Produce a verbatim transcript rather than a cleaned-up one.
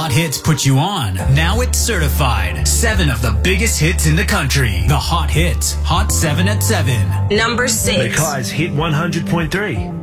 Hot Hits put you on. Now it's certified. Seven of the biggest hits in the country. The Hot Hits. Hot seven at seven. Number six. Makai's Hit one hundred point three.